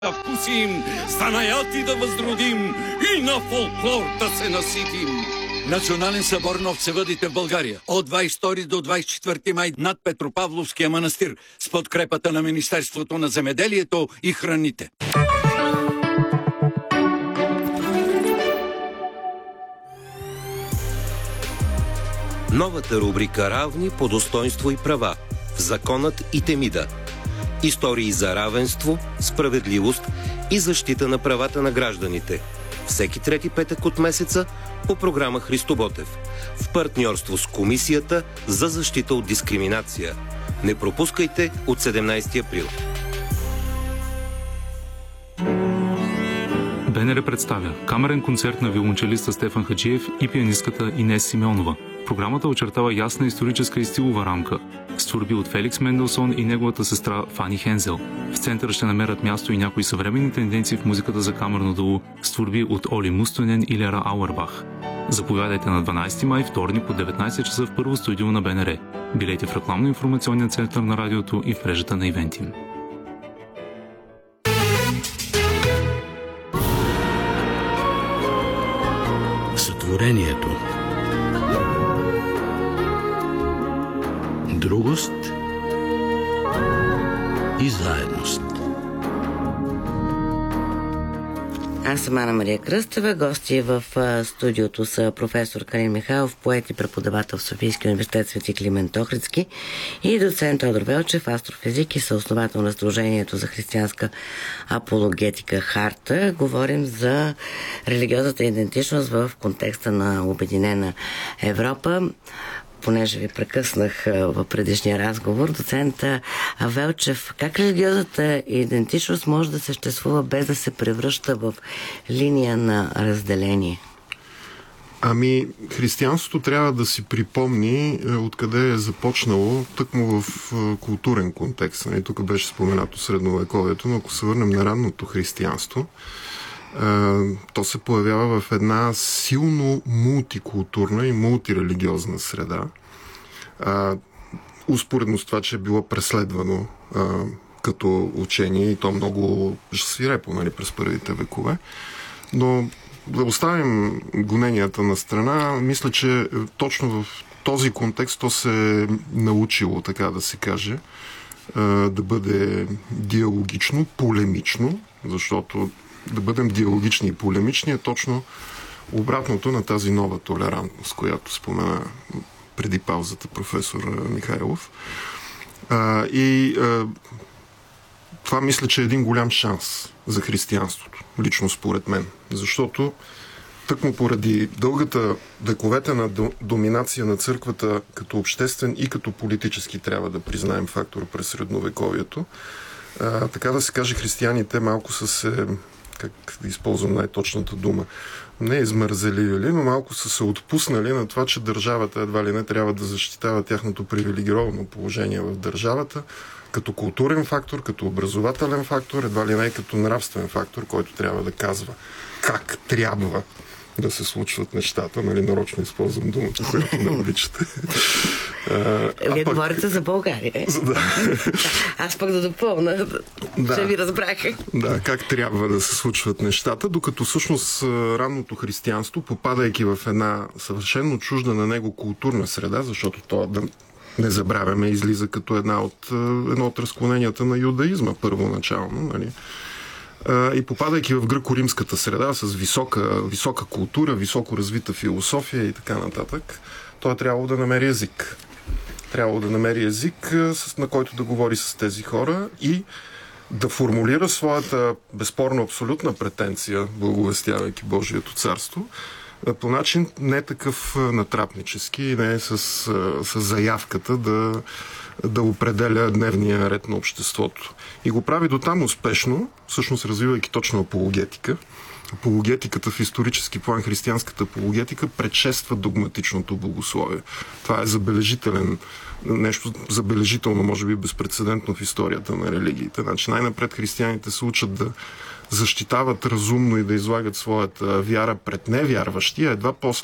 да вкусим, с танаяти да възродим и на фолклор да се наситим. Национален събор на овцевъдите в България от 22 до 24 май над Петропавловския манастир с подкрепата на Министерството на земеделието и храните. Новата рубрика "Равни по достоинство и права" в Законът и Темида. Истории за равенство, справедливост и защита на правата на гражданите. Всеки трети петък от месеца по програма Христо Ботев. В партньорство с Комисията за защита от дискриминация. Не пропускайте от 17 април. БНР представя камерен концерт на виолончелиста Стефан Хаджиев и пианистката Инес Симеонова. Програмата очертава ясна историческа и стилова рамка с творби от Феликс Менделсон и неговата сестра Фани Хензел. В центъра ще намерят място и някои съвременни тенденции в музиката за камерно дуло с творби от Оли Мустонен и Лера Ауербах. Заповядайте на 12 май, вторник от 19 часа в първо студио на БНР. Билети в рекламно-информационния център на радиото и в мрежата на Ивентим. Сътворението. Другост и заедност. Аз съм Ана Мария Кръстева. Гости в студиото са професор Калин Михайлов, поет и преподавател в Софийския университет Свети Климент Охридски, и доцент Тодор Велчев, астрофизик и съосновател на Сдружението за християнска апологетика Харта. Говорим за религиозната идентичност в контекста на Обединена Европа. Понеже ви прекъснах в предишния разговор, доцент Велчев, как религиозната идентичност може да съществува без да се превръща в линия на разделение? Ами, християнството трябва да си припомни откъде е започнало, тъкмо в културен контекст. Тук беше споменато средновековието, но ако се върнем на ранното християнство, то се появява в една силно мултикултурна и мултирелигиозна среда. Успоредно с това, че е било преследвано като учение, и то много свирепо, през първите векове. Но да оставим гоненията на страна, мисля, че точно в този контекст то се е научило, така да се каже, да бъде диалогично, полемично, защото да бъдем диалогични и полемични е точно обратното на тази нова толерантност, която спомена преди паузата професор Михайлов. Това мисля, че е един голям шанс за християнството, лично според мен. Защото тъкмо поради дългата вековете на доминация на църквата като обществен и като политически, трябва да признаем, фактор през средновековието, така да се каже, християните малко са се, как да използвам най-точната дума, не измързеливили, но малко са се отпуснали на това, че държавата едва ли не трябва да защитава тяхното привилегировано положение в държавата, като културен фактор, като образователен фактор, едва ли не като нравствен фактор, който трябва да казва как трябва да се случват нещата. Нарочно използвам думата, която не обичате. Вие говорите за България. Да. Аз пък да допълна, че ви разбрах. Да, как трябва да се случват нещата, докато всъщност ранното християнство, попадайки в една съвършено чужда на него културна среда, защото то, да не забравяме, излиза като едно от разклоненията на юдаизма първоначално, нали? И попадайки в гръко-римската среда с висока култура, високо развита философия и така нататък, той трябвало да намери език. Трябвало да намери език, на който да говори с тези хора и да формулира своята безспорно абсолютна претенция, благовестявайки Божието царство, по начин не такъв натрапнически и не с заявката да определя дневния ред на обществото. И го прави дотам успешно, всъщност развивайки точно апологетика. Апологетиката в исторически план, християнската апологетика, предшества догматичното богословие. Това е нещо забележително, може би безпрецедентно в историята на религиите. Значи най-напред християните се учат да защитават разумно и да излагат своята вяра пред невярващи, а едва после